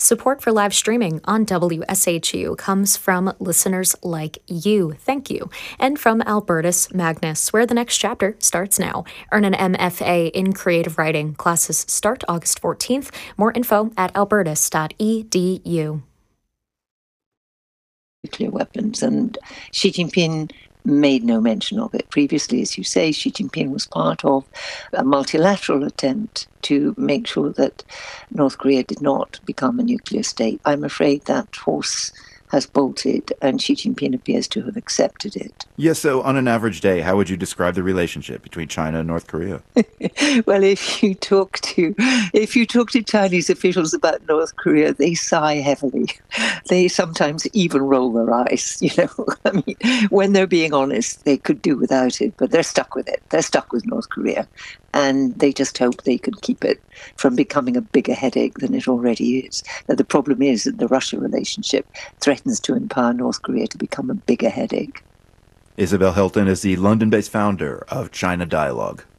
Support for live streaming on WSHU comes from listeners like you. Thank you. And from Albertus Magnus, where the next chapter starts now. Earn an MFA in creative writing. Classes start August 14th. More info at albertus.edu. Nuclear weapons, and Xi Jinping made no mention of it. Previously, as you say, Xi Jinping was part of a multilateral attempt to make sure that North Korea did not become a nuclear state. I'm afraid that horse has bolted, and Xi Jinping appears to have accepted it. Yes, so on an average day, how would you describe the relationship between China and North Korea? Well, if you talk to Chinese officials about North Korea, they sigh heavily. They sometimes even roll their eyes. I mean, when they're being honest, they could do without it, but they're stuck with it. They're stuck with North Korea, and they just hope they can keep it from becoming a bigger headache than it already is. Now, the problem is that the Russia relationship threatens to empower North Korea to become a bigger headache. Isabel Hilton is the London-based founder of China Dialogue.